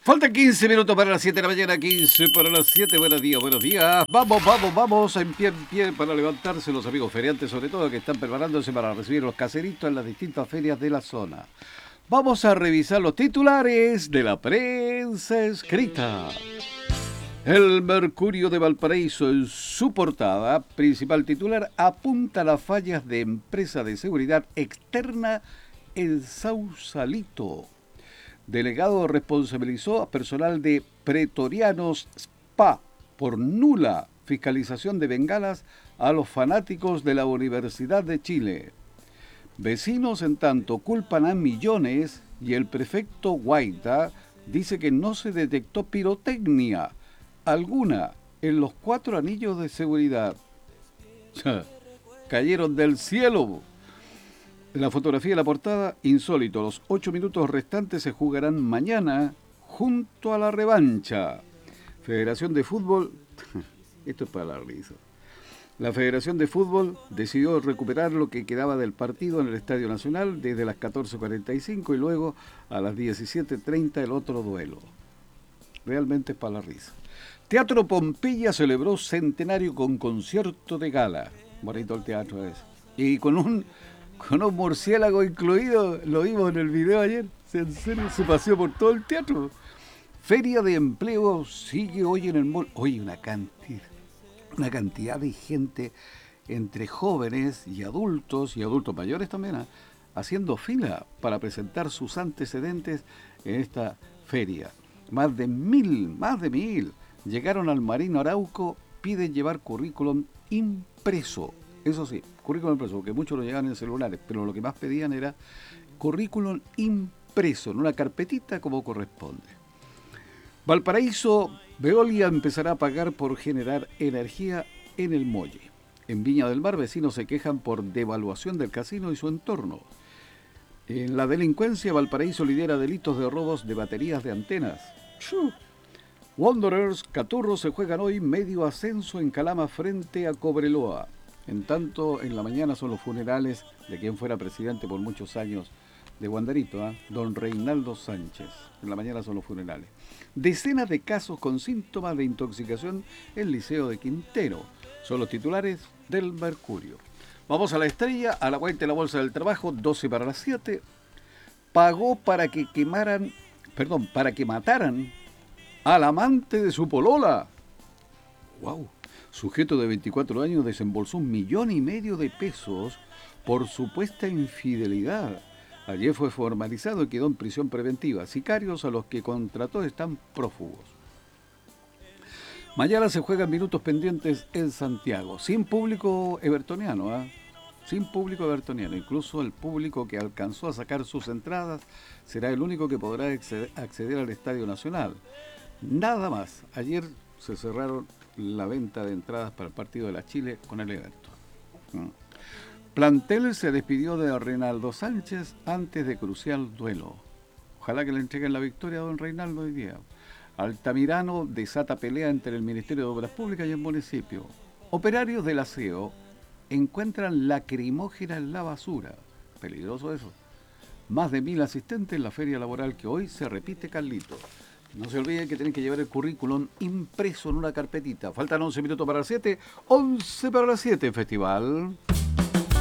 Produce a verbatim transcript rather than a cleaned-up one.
Faltan quince minutos para las siete de la mañana, quince para las siete. Buenos días, buenos días. Vamos, vamos, vamos, en pie, en pie, para levantarse los amigos feriantes, sobre todo, que están preparándose para recibir los caseritos en las distintas ferias de la zona. Vamos a revisar los titulares de la prensa escrita. El Mercurio de Valparaíso, en su portada, principal titular, apunta a las fallas de empresa de seguridad externa en Sausalito. Delegado responsabilizó a personal de Pretorianos S P A por nula fiscalización de bengalas a los fanáticos de la Universidad de Chile. Vecinos, en tanto, culpan a Millones y el prefecto Guaita dice que no se detectó pirotecnia alguna en los cuatro anillos de seguridad. Cayeron del cielo. La fotografía de la portada, insólito. Los ocho minutos restantes se jugarán mañana junto a la revancha. Federación de Fútbol, esto es para la risa. La Federación de Fútbol decidió recuperar lo que quedaba del partido en el Estadio Nacional desde las catorce cuarenta y cinco y luego a las diecisiete treinta el otro duelo. Realmente es para la risa. Teatro Pompeya celebró centenario con concierto de gala. Bonito el teatro ese. Y con un... Con un murciélago incluido, lo vimos en el video ayer, en serio, se paseó por todo el teatro. Feria de empleo sigue hoy en el mall. Oye, una cantidad, una cantidad de gente entre jóvenes y adultos, y adultos mayores también, ¿eh? haciendo fila para presentar sus antecedentes en esta feria. Más de mil, más de mil, llegaron al Marino Arauco, piden llevar currículum impreso. Eso sí, currículum impreso, porque muchos lo llevan en celulares, pero lo que más pedían era currículum impreso, en una carpetita como corresponde. Valparaíso, Veolia empezará a pagar por generar energía en el muelle. En Viña del Mar, vecinos se quejan por devaluación del casino y su entorno. En la delincuencia, Valparaíso lidera delitos de robos de baterías de antenas. ¡Chu! Wanderers, Caturro se juegan hoy medio ascenso en Calama frente a Cobreloa. En tanto, en la mañana son los funerales de quien fuera presidente por muchos años de Wanderito, ¿eh? don Reinaldo Sánchez. En la mañana son los funerales. Decenas de casos con síntomas de intoxicación en el Liceo de Quintero. Son los titulares del Mercurio. Vamos a la estrella, a la vuelta de la Bolsa del Trabajo, doce para las siete. Pagó para que quemaran, perdón, para que mataran al amante de su polola. ¡Wow! Sujeto de veinticuatro años desembolsó un millón y medio de pesos por supuesta infidelidad. Ayer fue formalizado y quedó en prisión preventiva. Sicarios a los que contrató están prófugos. Mañana se juegan minutos pendientes en Santiago, sin público evertoniano, ¿eh? Sin público evertoniano. Incluso el público que alcanzó a sacar sus entradas será el único que podrá acceder al Estadio Nacional. Nada más. Ayer se cerraron la venta de entradas para el partido de la Chile con el evento. Mm. Plantel se despidió de Reinaldo Sánchez antes de crucial duelo. Ojalá que le entreguen la victoria a don Reinaldo hoy día. Altamirano desata pelea entre el Ministerio de Obras Públicas y el municipio. Operarios del aseo encuentran lacrimógena en la basura. Peligroso eso. Más de mil asistentes en la feria laboral que hoy se repite, Carlito. No se olviden que tienen que llevar el currículum impreso en una carpetita. Faltan once minutos para las siete. once para las siete, festival.